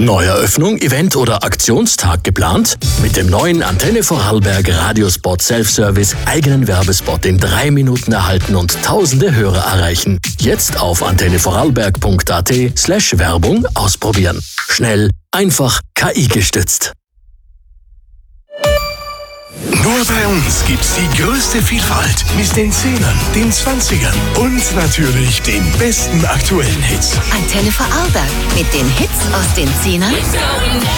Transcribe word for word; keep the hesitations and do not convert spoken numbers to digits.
Neueröffnung, Event oder Aktionstag geplant? Mit dem neuen Antenne Vorarlberg Radiospot Self-Service eigenen Werbespot in drei Minuten erhalten und tausende Hörer erreichen. Jetzt auf antennevorarlberg.at slash Werbung ausprobieren. Schnell, einfach, K I gestützt. Nur bei uns gibt's die größte Vielfalt mit den Zehnern, den Zwanzigern und natürlich den besten aktuellen Hits. Antenne Vorarlberg mit den Hits aus den Zehnern